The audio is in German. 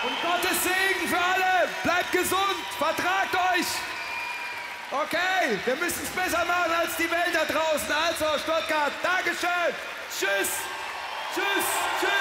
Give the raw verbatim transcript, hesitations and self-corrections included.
Und Gottes Segen für alle. Bleibt gesund. Vertragt euch. Okay, wir müssen es besser machen als die Welt da draußen. Also, Stuttgart, Dankeschön. Tschüss. Tschüss. Tschüss.